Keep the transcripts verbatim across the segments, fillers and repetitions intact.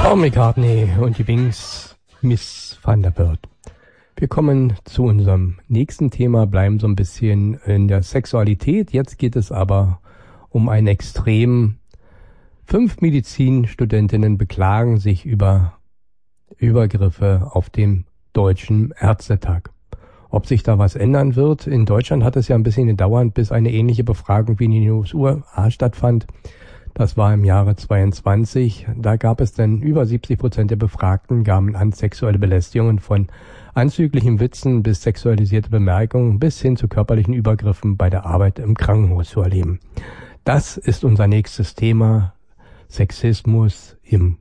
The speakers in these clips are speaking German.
Paul McCartney und die Wings, Miss Thunderbird. Wir kommen zu unserem nächsten Thema, bleiben so ein bisschen in der Sexualität. Jetzt geht es aber um ein Extrem. Fünf Medizinstudentinnen beklagen sich über Übergriffe auf dem Deutschen Ärztetag. Ob sich da was ändern wird? In Deutschland hat es ja ein bisschen gedauert, bis eine ähnliche Befragung wie in den U S A stattfand. Das war im Jahre zweiundzwanzig. Da gab es dann über siebzig Prozent der Befragten gaben an, sexuelle Belästigungen von anzüglichen Witzen bis sexualisierte Bemerkungen bis hin zu körperlichen Übergriffen bei der Arbeit im Krankenhaus zu erleben. Das ist unser nächstes Thema. Sexismus im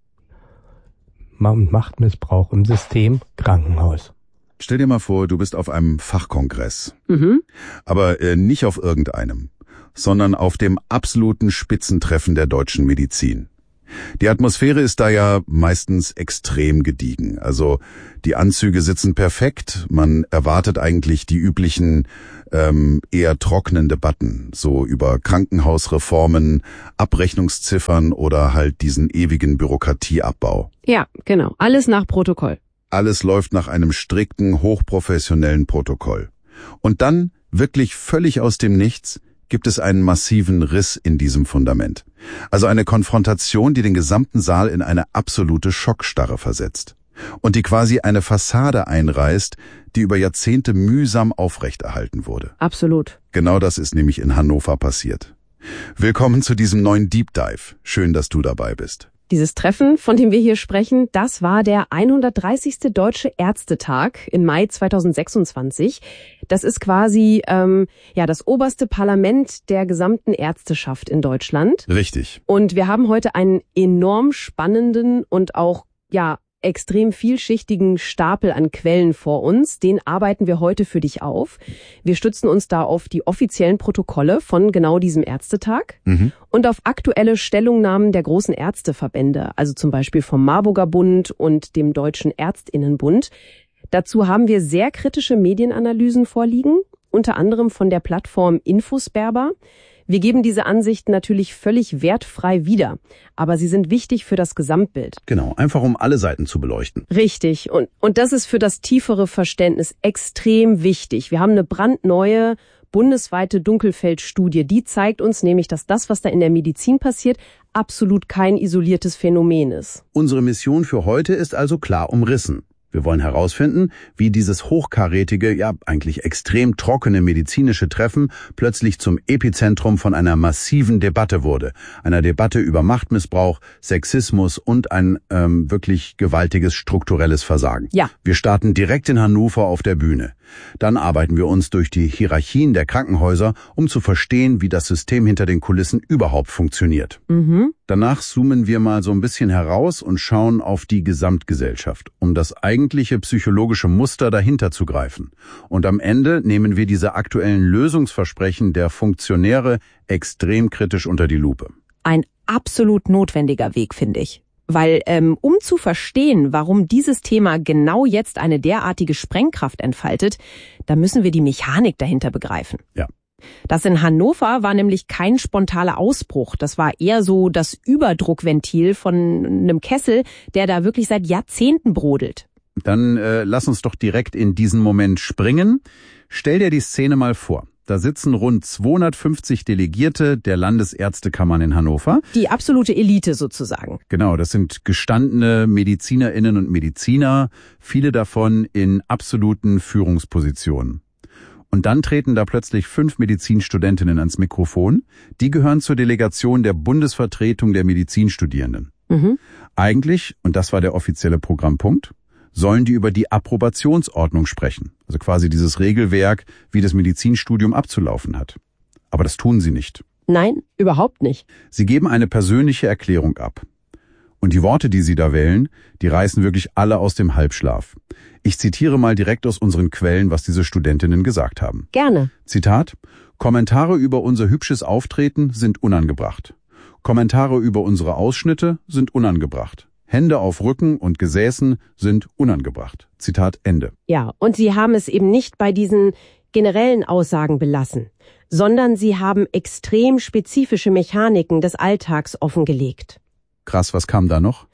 Machtmissbrauch im System Krankenhaus. Stell dir mal vor, du bist auf einem Fachkongress. Mhm. Aber äh, nicht auf irgendeinem, sondern auf dem absoluten Spitzentreffen der deutschen Medizin. Die Atmosphäre ist da ja meistens extrem gediegen. Also die Anzüge sitzen perfekt, man erwartet eigentlich die üblichen ähm, eher trockenen Debatten, so über Krankenhausreformen, Abrechnungsziffern oder halt diesen ewigen Bürokratieabbau. Ja, genau. Alles nach Protokoll. Alles läuft nach einem strikten, hochprofessionellen Protokoll. Und dann, wirklich völlig aus dem Nichts, gibt es einen massiven Riss in diesem Fundament. Also eine Konfrontation, die den gesamten Saal in eine absolute Schockstarre versetzt. Und die quasi eine Fassade einreißt, die über Jahrzehnte mühsam aufrechterhalten wurde. Absolut. Genau das ist nämlich in Hannover passiert. Willkommen zu diesem neuen Deep Dive. Schön, dass du dabei bist. Dieses Treffen, von dem wir hier sprechen, das war der hundertdreißigste Deutsche Ärztetag im Mai zweitausendsechsundzwanzig. Das ist quasi ähm, ja das oberste Parlament der gesamten Ärzteschaft in Deutschland. Richtig. Und wir haben heute einen enorm spannenden und auch ja extrem vielschichtigen Stapel an Quellen vor uns. Den arbeiten wir heute für dich auf. Wir stützen uns da auf die offiziellen Protokolle von genau diesem Ärztetag Mhm. und auf aktuelle Stellungnahmen der großen Ärzteverbände, also zum Beispiel vom Marburger Bund und dem Deutschen Ärztinnenbund. Dazu haben wir sehr kritische Medienanalysen vorliegen, unter anderem von der Plattform Infosperber. Wir geben diese Ansichten natürlich völlig wertfrei wieder, aber sie sind wichtig für das Gesamtbild. Genau, einfach um alle Seiten zu beleuchten. Richtig, und, und das ist für das tiefere Verständnis extrem wichtig. Wir haben eine brandneue bundesweite Dunkelfeldstudie, die zeigt uns nämlich, dass das, was da in der Medizin passiert, absolut kein isoliertes Phänomen ist. Unsere Mission für heute ist also klar umrissen. Wir wollen herausfinden, wie dieses hochkarätige, ja eigentlich extrem trockene medizinische Treffen plötzlich zum Epizentrum von einer massiven Debatte wurde. Einer Debatte über Machtmissbrauch, Sexismus und ein ähm, wirklich gewaltiges strukturelles Versagen. Ja. Wir starten direkt in Hannover auf der Bühne. Dann arbeiten wir uns durch die Hierarchien der Krankenhäuser, um zu verstehen, wie das System hinter den Kulissen überhaupt funktioniert. Mhm. Danach zoomen wir mal so ein bisschen heraus und schauen auf die Gesamtgesellschaft, um das eigentliche psychologische Muster dahinter zu greifen. Und am Ende nehmen wir diese aktuellen Lösungsversprechen der Funktionäre extrem kritisch unter die Lupe. Ein absolut notwendiger Weg, finde ich. Weil ähm, um zu verstehen, warum dieses Thema genau jetzt eine derartige Sprengkraft entfaltet, da müssen wir die Mechanik dahinter begreifen. Ja. Das in Hannover war nämlich kein spontaner Ausbruch. Das war eher so das Überdruckventil von einem Kessel, der da wirklich seit Jahrzehnten brodelt. Dann äh, lass uns doch direkt in diesen Moment springen. Stell dir die Szene mal vor. Da sitzen rund zweihundertfünfzig Delegierte der Landesärztekammern in Hannover. Die absolute Elite sozusagen. Genau, das sind gestandene MedizinerInnen und Mediziner, viele davon in absoluten Führungspositionen. Und dann treten da plötzlich fünf Medizinstudentinnen ans Mikrofon. Die gehören zur Delegation der Bundesvertretung der Medizinstudierenden. Mhm. Eigentlich, und das war der offizielle Programmpunkt, sollen die über die Approbationsordnung sprechen. Also quasi dieses Regelwerk, wie das Medizinstudium abzulaufen hat. Aber das tun sie nicht. Nein, überhaupt nicht. Sie geben eine persönliche Erklärung ab. Und die Worte, die sie da wählen, die reißen wirklich alle aus dem Halbschlaf. Ich zitiere mal direkt aus unseren Quellen, was diese Studentinnen gesagt haben. Gerne. Zitat: Kommentare über unser hübsches Auftreten sind unangebracht. Kommentare über unsere Ausschnitte sind unangebracht. Hände auf Rücken und Gesäßen sind unangebracht. Zitat Ende. Ja, und sie haben es eben nicht bei diesen generellen Aussagen belassen, sondern sie haben extrem spezifische Mechaniken des Alltags offengelegt. Krass, was kam da noch?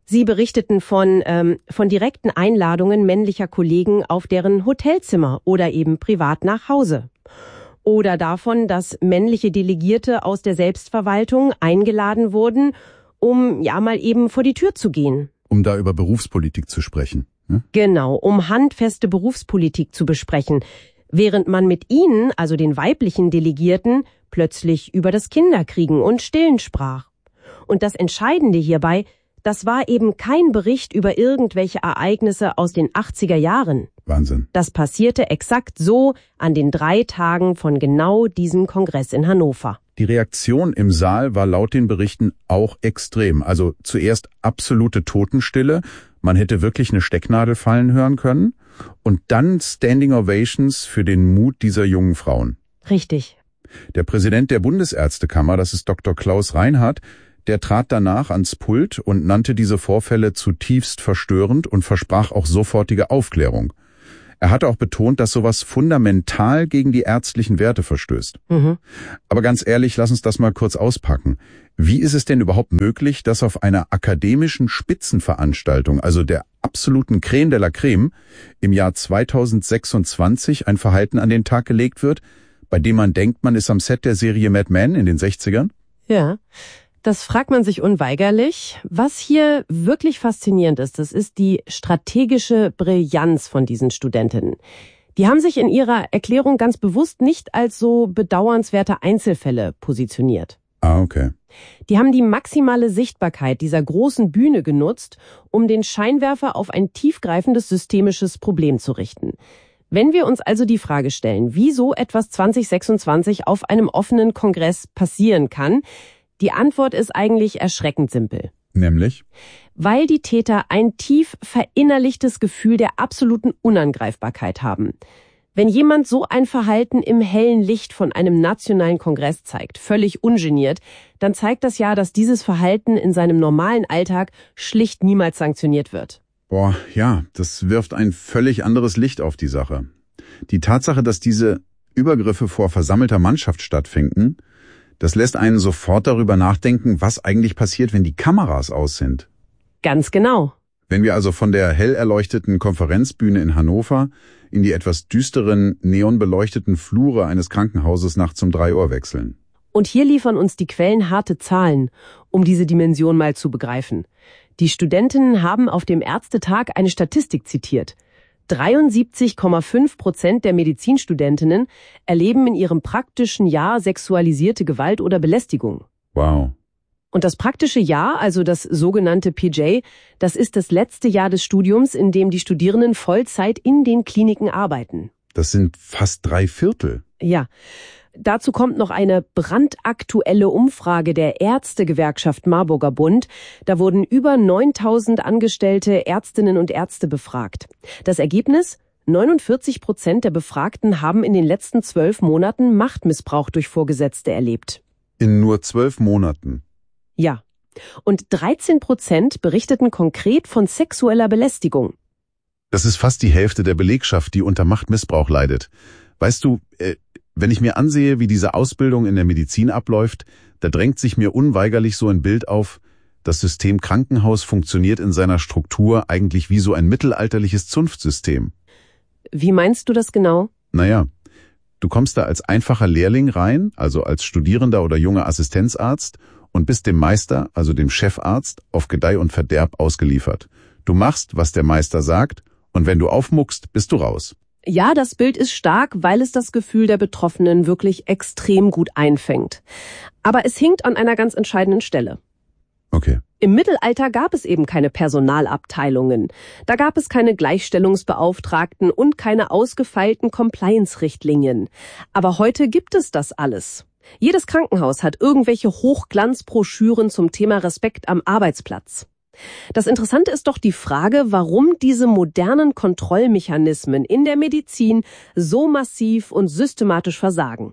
Sie berichteten von, ähm, von direkten Einladungen männlicher Kollegen auf deren Hotelzimmer oder eben privat nach Hause. Oder davon, dass männliche Delegierte aus der Selbstverwaltung eingeladen wurden, um ja mal eben vor die Tür zu gehen. Um da über Berufspolitik zu sprechen. Ne? Genau, um handfeste Berufspolitik zu besprechen, während man mit ihnen, also den weiblichen Delegierten, plötzlich über das Kinderkriegen und Stillen sprach. Und das Entscheidende hierbei, das war eben kein Bericht über irgendwelche Ereignisse aus den achtziger Jahren. Wahnsinn. Das passierte exakt so an den drei Tagen von genau diesem Kongress in Hannover. Die Reaktion im Saal war laut den Berichten auch extrem. Also zuerst absolute Totenstille, man hätte wirklich eine Stecknadel fallen hören können. Und dann Standing Ovations für den Mut dieser jungen Frauen. Richtig. Der Präsident der Bundesärztekammer, das ist Doktor Klaus Reinhardt, der trat danach ans Pult und nannte diese Vorfälle zutiefst verstörend und versprach auch sofortige Aufklärung. Er hatte auch betont, dass sowas fundamental gegen die ärztlichen Werte verstößt. Mhm. Aber ganz ehrlich, lass uns das mal kurz auspacken. Wie ist es denn überhaupt möglich, dass auf einer akademischen Spitzenveranstaltung, also der absoluten Creme de la Creme, im Jahr zweitausendsechsundzwanzig ein Verhalten an den Tag gelegt wird, bei dem man denkt, man ist am Set der Serie Mad Men in den sechzigern? Ja. Das fragt man sich unweigerlich. Was hier wirklich faszinierend ist, das ist die strategische Brillanz von diesen Studentinnen. Die haben sich in ihrer Erklärung ganz bewusst nicht als so bedauernswerte Einzelfälle positioniert. Ah, okay. Die haben die maximale Sichtbarkeit dieser großen Bühne genutzt, um den Scheinwerfer auf ein tiefgreifendes systemisches Problem zu richten. Wenn wir uns also die Frage stellen, wie so etwas zwanzig sechsundzwanzig auf einem offenen Kongress passieren kann, die Antwort ist eigentlich erschreckend simpel. Nämlich? Weil die Täter ein tief verinnerlichtes Gefühl der absoluten Unangreifbarkeit haben. Wenn jemand so ein Verhalten im hellen Licht von einem nationalen Kongress zeigt, völlig ungeniert, dann zeigt das ja, dass dieses Verhalten in seinem normalen Alltag schlicht niemals sanktioniert wird. Boah, ja, das wirft ein völlig anderes Licht auf die Sache. Die Tatsache, dass diese Übergriffe vor versammelter Mannschaft stattfinden, das lässt einen sofort darüber nachdenken, was eigentlich passiert, wenn die Kameras aus sind. Ganz genau. Wenn wir also von der hell erleuchteten Konferenzbühne in Hannover in die etwas düsteren, neonbeleuchteten Flure eines Krankenhauses nachts um drei Uhr wechseln. Und hier liefern uns die Quellen harte Zahlen, um diese Dimension mal zu begreifen. Die Studentinnen haben auf dem Ärztetag eine Statistik zitiert. dreiundsiebzig Komma fünf Prozent der Medizinstudentinnen erleben in ihrem praktischen Jahr sexualisierte Gewalt oder Belästigung. Wow. Und das praktische Jahr, also das sogenannte P J, das ist das letzte Jahr des Studiums, in dem die Studierenden Vollzeit in den Kliniken arbeiten. Das sind fast drei Viertel. Ja. Dazu kommt noch eine brandaktuelle Umfrage der Ärztegewerkschaft Marburger Bund. Da wurden über neuntausend angestellte Ärztinnen und Ärzte befragt. Das Ergebnis? neunundvierzig Prozent der Befragten haben in den letzten zwölf Monaten Machtmissbrauch durch Vorgesetzte erlebt. In nur zwölf Monaten? Ja. Und dreizehn Prozent berichteten konkret von sexueller Belästigung. Das ist fast die Hälfte der Belegschaft, die unter Machtmissbrauch leidet. Weißt du, äh, wenn ich mir ansehe, wie diese Ausbildung in der Medizin abläuft, da drängt sich mir unweigerlich so ein Bild auf, das System Krankenhaus funktioniert in seiner Struktur eigentlich wie so ein mittelalterliches Zunftsystem. Wie meinst du das genau? Naja, du kommst da als einfacher Lehrling rein, also als Studierender oder junger Assistenzarzt, und bist dem Meister, also dem Chefarzt, auf Gedeih und Verderb ausgeliefert. Du machst, was der Meister sagt, und wenn du aufmuckst, bist du raus. Ja, das Bild ist stark, weil es das Gefühl der Betroffenen wirklich extrem gut einfängt. Aber es hinkt an einer ganz entscheidenden Stelle. Okay. Im Mittelalter gab es eben keine Personalabteilungen. Da gab es keine Gleichstellungsbeauftragten und keine ausgefeilten Compliance-Richtlinien. Aber heute gibt es das alles. Jedes Krankenhaus hat irgendwelche Hochglanzbroschüren zum Thema Respekt am Arbeitsplatz. Das Interessante ist doch die Frage, warum diese modernen Kontrollmechanismen in der Medizin so massiv und systematisch versagen.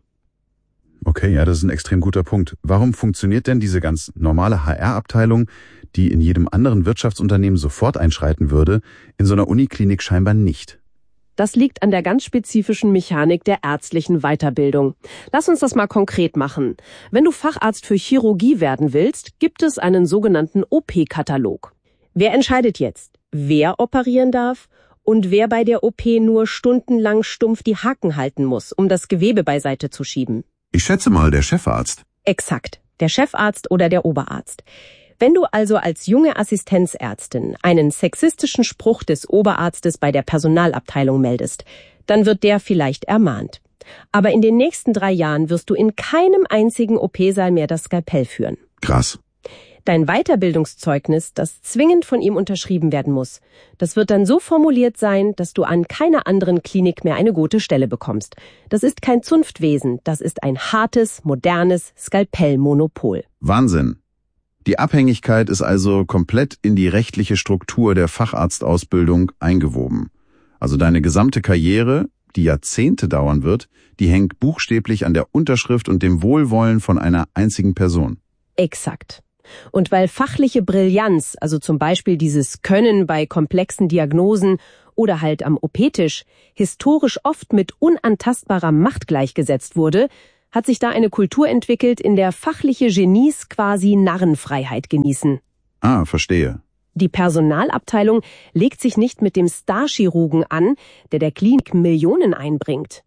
Okay, ja, das ist ein extrem guter Punkt. Warum funktioniert denn diese ganz normale H R-Abteilung, die in jedem anderen Wirtschaftsunternehmen sofort einschreiten würde, in so einer Uniklinik scheinbar nicht? Das liegt an der ganz spezifischen Mechanik der ärztlichen Weiterbildung. Lass uns das mal konkret machen. Wenn du Facharzt für Chirurgie werden willst, gibt es einen sogenannten O P-Katalog. Wer entscheidet jetzt, wer operieren darf und wer bei der O P nur stundenlang stumpf die Haken halten muss, um das Gewebe beiseite zu schieben? Ich schätze mal, der Chefarzt. Exakt, der Chefarzt oder der Oberarzt. Wenn du also als junge Assistenzärztin einen sexistischen Spruch des Oberarztes bei der Personalabteilung meldest, dann wird der vielleicht ermahnt. Aber in den nächsten drei Jahren wirst du in keinem einzigen O P-Saal mehr das Skalpell führen. Krass. Dein Weiterbildungszeugnis, das zwingend von ihm unterschrieben werden muss, das wird dann so formuliert sein, dass du an keiner anderen Klinik mehr eine gute Stelle bekommst. Das ist kein Zunftwesen, das ist ein hartes, modernes Skalpellmonopol. Wahnsinn. Die Abhängigkeit ist also komplett in die rechtliche Struktur der Facharztausbildung eingewoben. Also deine gesamte Karriere, die Jahrzehnte dauern wird, die hängt buchstäblich an der Unterschrift und dem Wohlwollen von einer einzigen Person. Exakt. Und weil fachliche Brillanz, also zum Beispiel dieses Können bei komplexen Diagnosen oder halt am O P-Tisch, historisch oft mit unantastbarer Macht gleichgesetzt wurde, hat sich da eine Kultur entwickelt, in der fachliche Genies quasi Narrenfreiheit genießen. Ah, verstehe. Die Personalabteilung legt sich nicht mit dem Starchirurgen an, der der Klinik Millionen einbringt.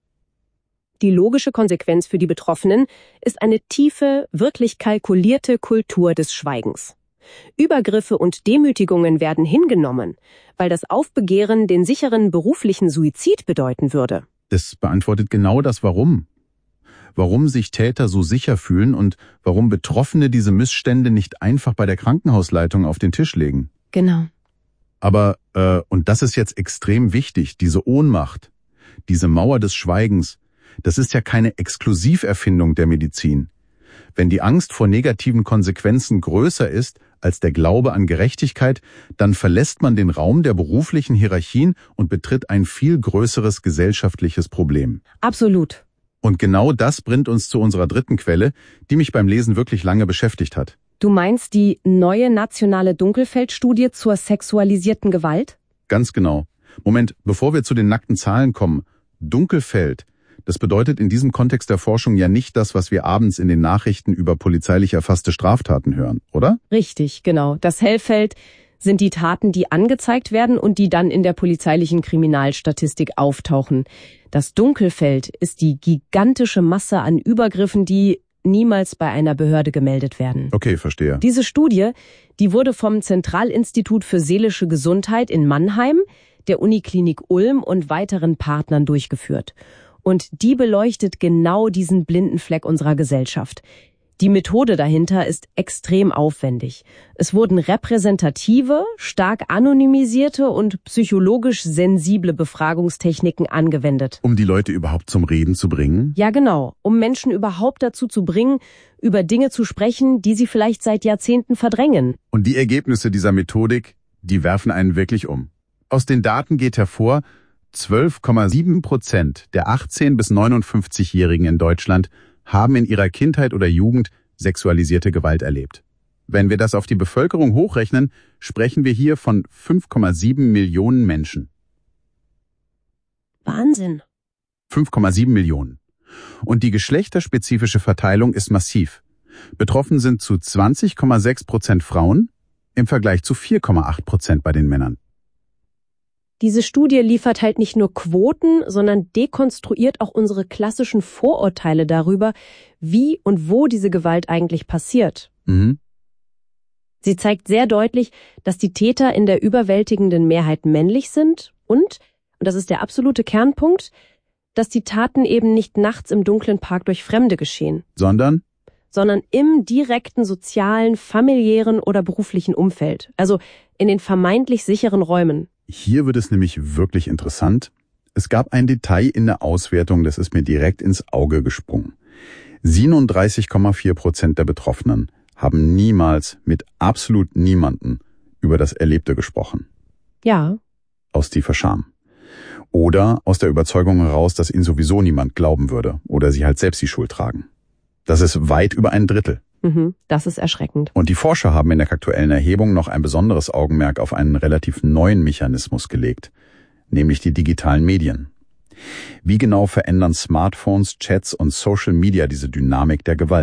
Die logische Konsequenz für die Betroffenen ist eine tiefe, wirklich kalkulierte Kultur des Schweigens. Übergriffe und Demütigungen werden hingenommen, weil das Aufbegehren den sicheren beruflichen Suizid bedeuten würde. Das beantwortet genau das Warum. Warum sich Täter so sicher fühlen und warum Betroffene diese Missstände nicht einfach bei der Krankenhausleitung auf den Tisch legen. Genau. Aber, äh, und das ist jetzt extrem wichtig, diese Ohnmacht, diese Mauer des Schweigens, das ist ja keine Exklusiverfindung der Medizin. Wenn die Angst vor negativen Konsequenzen größer ist als der Glaube an Gerechtigkeit, dann verlässt man den Raum der beruflichen Hierarchien und betritt ein viel größeres gesellschaftliches Problem. Absolut. Und genau das bringt uns zu unserer dritten Quelle, die mich beim Lesen wirklich lange beschäftigt hat. Du meinst die neue nationale Dunkelfeld-Studie zur sexualisierten Gewalt? Ganz genau. Moment, bevor wir zu den nackten Zahlen kommen. Dunkelfeld. Das bedeutet in diesem Kontext der Forschung ja nicht das, was wir abends in den Nachrichten über polizeilich erfasste Straftaten hören, oder? Richtig, genau. Das Hellfeld sind die Taten, die angezeigt werden und die dann in der polizeilichen Kriminalstatistik auftauchen. Das Dunkelfeld ist die gigantische Masse an Übergriffen, die niemals bei einer Behörde gemeldet werden. Okay, verstehe. Diese Studie, die wurde vom Zentralinstitut für seelische Gesundheit in Mannheim, der Uniklinik Ulm und weiteren Partnern durchgeführt. Und die beleuchtet genau diesen blinden Fleck unserer Gesellschaft. Die Methode dahinter ist extrem aufwendig. Es wurden repräsentative, stark anonymisierte und psychologisch sensible Befragungstechniken angewendet. Um die Leute überhaupt zum Reden zu bringen? Ja, genau. Um Menschen überhaupt dazu zu bringen, über Dinge zu sprechen, die sie vielleicht seit Jahrzehnten verdrängen. Und die Ergebnisse dieser Methodik, die werfen einen wirklich um. Aus den Daten geht hervor, zwölf Komma sieben Prozent der achtzehn- bis neunundfünfzigjährigen in Deutschland haben in ihrer Kindheit oder Jugend sexualisierte Gewalt erlebt. Wenn wir das auf die Bevölkerung hochrechnen, sprechen wir hier von fünf Komma sieben Millionen Menschen. Wahnsinn. fünf Komma sieben Millionen. Und die geschlechterspezifische Verteilung ist massiv. Betroffen sind zu zwanzig Komma sechs Prozent Frauen im Vergleich zu vier Komma acht Prozent bei den Männern. Diese Studie liefert halt nicht nur Quoten, sondern dekonstruiert auch unsere klassischen Vorurteile darüber, wie und wo diese Gewalt eigentlich passiert. Mhm. Sie zeigt sehr deutlich, dass die Täter in der überwältigenden Mehrheit männlich sind und, und das ist der absolute Kernpunkt, dass die Taten eben nicht nachts im dunklen Park durch Fremde geschehen. Sondern? Sondern im direkten sozialen, familiären oder beruflichen Umfeld, also in den vermeintlich sicheren Räumen. Hier wird es nämlich wirklich interessant. Es gab ein Detail in der Auswertung, das ist mir direkt ins Auge gesprungen. siebenunddreißig Komma vier Prozent der Betroffenen haben niemals mit absolut niemanden über das Erlebte gesprochen. Ja. Aus tiefer Scham. Oder aus der Überzeugung heraus, dass ihnen sowieso niemand glauben würde oder sie halt selbst die Schuld tragen. Das ist weit über ein Drittel. Mhm, das ist erschreckend. Und die Forscher haben in der aktuellen Erhebung noch ein besonderes Augenmerk auf einen relativ neuen Mechanismus gelegt, nämlich die digitalen Medien. Wie genau verändern Smartphones, Chats und Social Media diese Dynamik der Gewalt?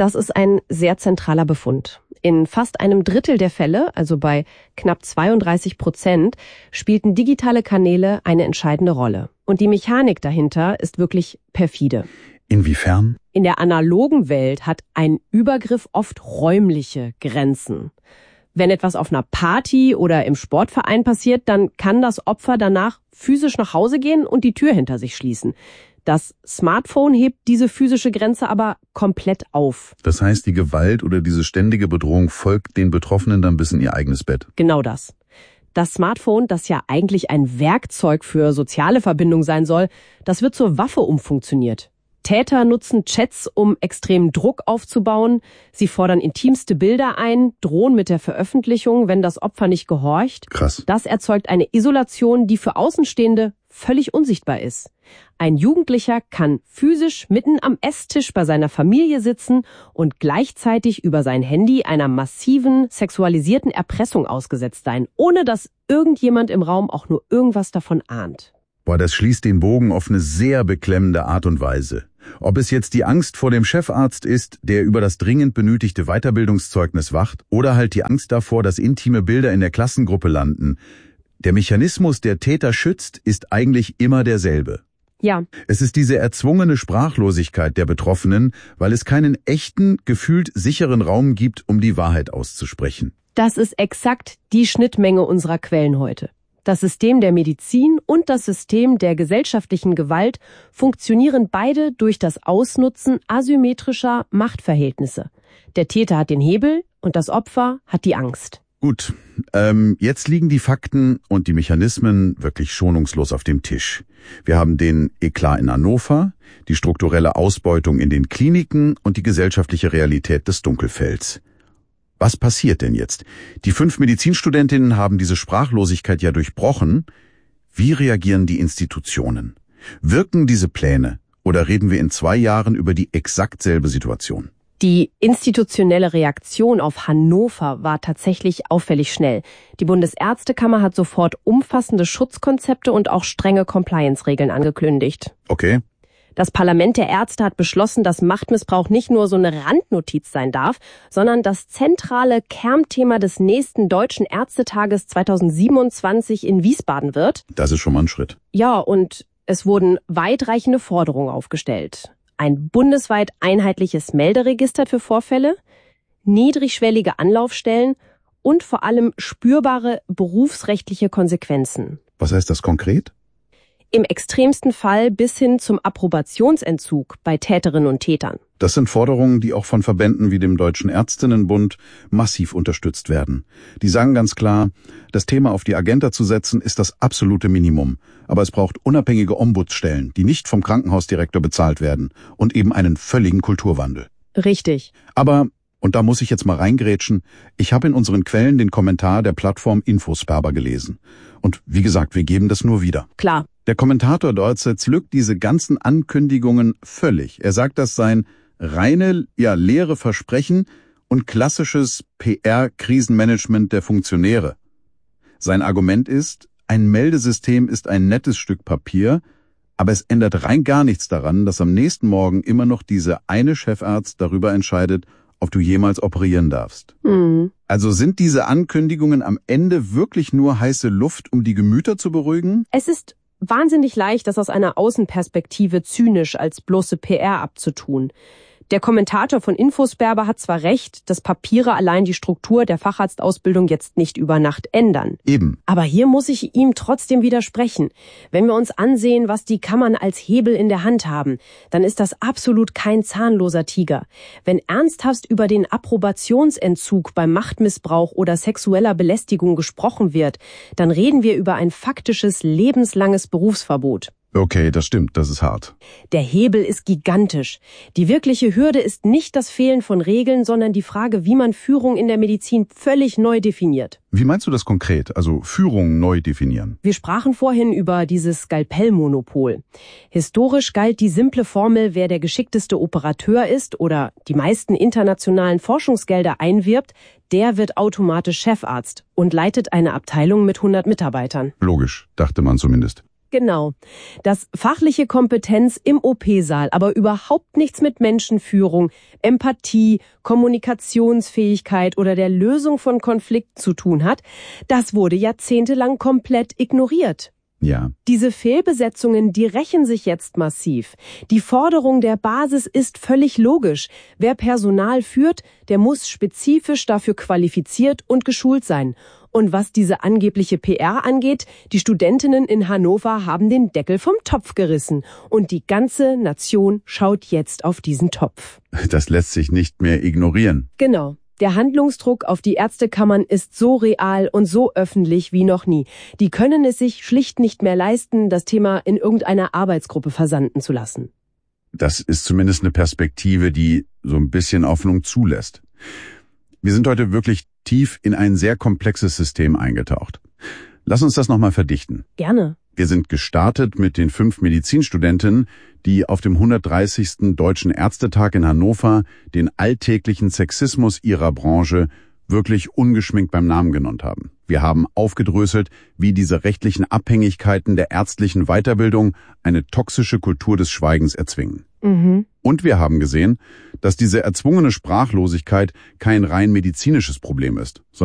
Das ist ein sehr zentraler Befund. In fast einem Drittel der Fälle, also bei knapp zweiunddreißig Prozent, spielten digitale Kanäle eine entscheidende Rolle. Und die Mechanik dahinter ist wirklich perfide. Inwiefern? In der analogen Welt hat ein Übergriff oft räumliche Grenzen. Wenn etwas auf einer Party oder im Sportverein passiert, dann kann das Opfer danach physisch nach Hause gehen und die Tür hinter sich schließen. Das Smartphone hebt diese physische Grenze aber komplett auf. Das heißt, die Gewalt oder diese ständige Bedrohung folgt den Betroffenen dann bis in ihr eigenes Bett. Genau das. Das Smartphone, das ja eigentlich ein Werkzeug für soziale Verbindung sein soll, das wird zur Waffe umfunktioniert. Täter nutzen Chats, um extremen Druck aufzubauen. Sie fordern intimste Bilder ein, drohen mit der Veröffentlichung, wenn das Opfer nicht gehorcht. Krass. Das erzeugt eine Isolation, die für Außenstehende völlig unsichtbar ist. Ein Jugendlicher kann physisch mitten am Esstisch bei seiner Familie sitzen und gleichzeitig über sein Handy einer massiven, sexualisierten Erpressung ausgesetzt sein, ohne dass irgendjemand im Raum auch nur irgendwas davon ahnt. Boah, das schließt den Bogen auf eine sehr beklemmende Art und Weise. Ob es jetzt die Angst vor dem Chefarzt ist, der über das dringend benötigte Weiterbildungszeugnis wacht, oder halt die Angst davor, dass intime Bilder in der Klassengruppe landen. Der Mechanismus, der Täter schützt, ist eigentlich immer derselbe. Ja. Es ist diese erzwungene Sprachlosigkeit der Betroffenen, weil es keinen echten, gefühlt sicheren Raum gibt, um die Wahrheit auszusprechen. Das ist exakt die Schnittmenge unserer Quellen heute. Das System der Medizin und das System der gesellschaftlichen Gewalt funktionieren beide durch das Ausnutzen asymmetrischer Machtverhältnisse. Der Täter hat den Hebel und das Opfer hat die Angst. Gut, ähm, jetzt liegen die Fakten und die Mechanismen wirklich schonungslos auf dem Tisch. Wir haben den Eklat in Hannover, die strukturelle Ausbeutung in den Kliniken und die gesellschaftliche Realität des Dunkelfelds. Was passiert denn jetzt? Die fünf Medizinstudentinnen haben diese Sprachlosigkeit ja durchbrochen. Wie reagieren die Institutionen? Wirken diese Pläne oder reden wir in zwei Jahren über die exakt selbe Situation? Die institutionelle Reaktion auf Hannover war tatsächlich auffällig schnell. Die Bundesärztekammer hat sofort umfassende Schutzkonzepte und auch strenge Compliance-Regeln angekündigt. Okay. Das Parlament der Ärzte hat beschlossen, dass Machtmissbrauch nicht nur so eine Randnotiz sein darf, sondern das zentrale Kernthema des nächsten Deutschen Ärztetages zweitausendsiebenundzwanzig in Wiesbaden wird. Das ist schon mal ein Schritt. Ja, und es wurden weitreichende Forderungen aufgestellt. Ein bundesweit einheitliches Melderegister für Vorfälle, niedrigschwellige Anlaufstellen und vor allem spürbare berufsrechtliche Konsequenzen. Was heißt das konkret? Im extremsten Fall bis hin zum Approbationsentzug bei Täterinnen und Tätern. Das sind Forderungen, die auch von Verbänden wie dem Deutschen Ärztinnenbund massiv unterstützt werden. Die sagen ganz klar, das Thema auf die Agenda zu setzen, ist das absolute Minimum. Aber es braucht unabhängige Ombudsstellen, die nicht vom Krankenhausdirektor bezahlt werden und eben einen völligen Kulturwandel. Richtig. Aber, und da muss ich jetzt mal reingrätschen, ich habe in unseren Quellen den Kommentar der Plattform Infosperber gelesen. Und wie gesagt, wir geben das nur wieder. Klar. Der Kommentator dort zerpflückt diese ganzen Ankündigungen völlig. Er sagt, das seien reine, ja, leere Versprechen und klassisches P R-Krisenmanagement der Funktionäre. Sein Argument ist, ein Meldesystem ist ein nettes Stück Papier, aber es ändert rein gar nichts daran, dass am nächsten Morgen immer noch dieser eine Chefarzt darüber entscheidet, ob du jemals operieren darfst. Mhm. Also sind diese Ankündigungen am Ende wirklich nur heiße Luft, um die Gemüter zu beruhigen? Es ist wahnsinnig leicht, das aus einer Außenperspektive zynisch als bloße P R abzutun. Der Kommentator von Infosperber hat zwar recht, dass Papiere allein die Struktur der Facharztausbildung jetzt nicht über Nacht ändern. Eben. Aber hier muss ich ihm trotzdem widersprechen. Wenn wir uns ansehen, was die Kammern als Hebel in der Hand haben, dann ist das absolut kein zahnloser Tiger. Wenn ernsthaft über den Approbationsentzug beim Machtmissbrauch oder sexueller Belästigung gesprochen wird, dann reden wir über ein faktisches lebenslanges Berufsverbot. Okay, das stimmt, das ist hart. Der Hebel ist gigantisch. Die wirkliche Hürde ist nicht das Fehlen von Regeln, sondern die Frage, wie man Führung in der Medizin völlig neu definiert. Wie meinst du das konkret, also Führung neu definieren? Wir sprachen vorhin über dieses Skalpellmonopol. Historisch galt die simple Formel, wer der geschickteste Operateur ist oder die meisten internationalen Forschungsgelder einwirbt, der wird automatisch Chefarzt und leitet eine Abteilung mit hundert Mitarbeitern. Logisch, dachte man zumindest. Genau. Dass fachliche Kompetenz im O P-Saal aber überhaupt nichts mit Menschenführung, Empathie, Kommunikationsfähigkeit oder der Lösung von Konflikten zu tun hat, das wurde jahrzehntelang komplett ignoriert. Ja. Diese Fehlbesetzungen, die rächen sich jetzt massiv. Die Forderung der Basis ist völlig logisch. Wer Personal führt, der muss spezifisch dafür qualifiziert und geschult sein. Und was diese angebliche P R angeht, die Studentinnen in Hannover haben den Deckel vom Topf gerissen. Und die ganze Nation schaut jetzt auf diesen Topf. Das lässt sich nicht mehr ignorieren. Genau. Der Handlungsdruck auf die Ärztekammern ist so real und so öffentlich wie noch nie. Die können es sich schlicht nicht mehr leisten, das Thema in irgendeiner Arbeitsgruppe versanden zu lassen. Das ist zumindest eine Perspektive, die so ein bisschen Hoffnung zulässt. Wir sind heute wirklich tief in ein sehr komplexes System eingetaucht. Lass uns das nochmal verdichten. Gerne. Wir sind gestartet mit den fünf Medizinstudentinnen, die auf dem hundertdreißigsten Deutschen Ärztetag in Hannover den alltäglichen Sexismus ihrer Branche wirklich ungeschminkt beim Namen genannt haben. Wir haben aufgedröselt, wie diese rechtlichen Abhängigkeiten der ärztlichen Weiterbildung eine toxische Kultur des Schweigens erzwingen. Mhm. Und wir haben gesehen, dass diese erzwungene Sprachlosigkeit kein rein medizinisches Problem ist,